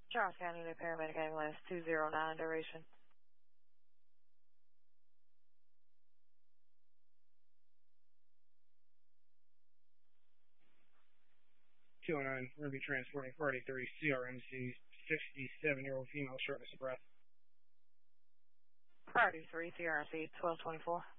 Charles County, the paramedic ambulance 209 duration. 209, we're going to be transporting 483 CRMC, 67-year-old female, shortness of breath. 483 CRMC 1224.